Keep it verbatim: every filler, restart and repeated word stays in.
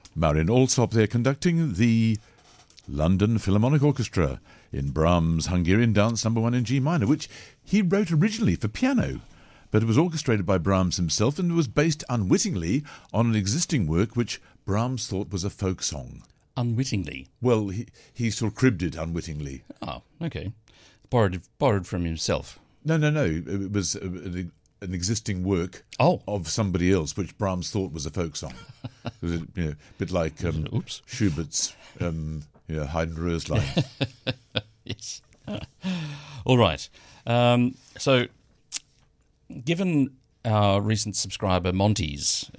Marian Alsop there conducting the London Philharmonic Orchestra in Brahms' Hungarian Dance Number One in G minor, which he wrote originally for piano, but it was orchestrated by Brahms himself and was based unwittingly on an existing work which Brahms thought was a folk song. Unwittingly? Well, he, he sort of cribbed it unwittingly. Oh, okay. Borrowed borrowed from himself. No, no, no. It was an, an existing work oh. of somebody else, which Brahms thought was a folk song. It was a, you know, a bit like um, Oops. Schubert's um, you know, Haydn Röslein. Yes. All right. Um, so, given our recent subscriber Monty's